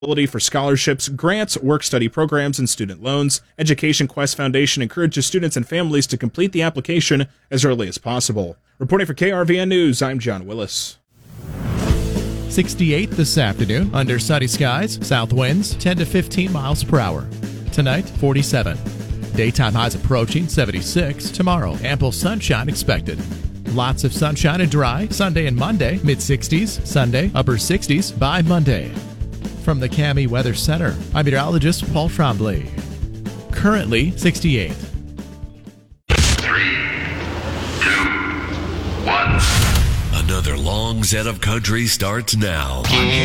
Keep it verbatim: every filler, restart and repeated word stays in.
for scholarships, grants, work-study programs, and student loans. Education Quest Foundation encourages students and families to complete the application as early as possible. Reporting for K R V N News, I'm John Willis. sixty-eight this afternoon, under sunny skies, south winds ten to fifteen miles per hour. Tonight, forty-seven. Daytime highs approaching seventy-six. Tomorrow, ample sunshine expected. Lots of sunshine and dry. Sunday and Monday, mid-sixties. Sunday, upper sixties by Monday. From the Cami Weather Center, I'm meteorologist Paul Trombley. Currently, sixty-eight. Three, two, one. Another long set of country starts now.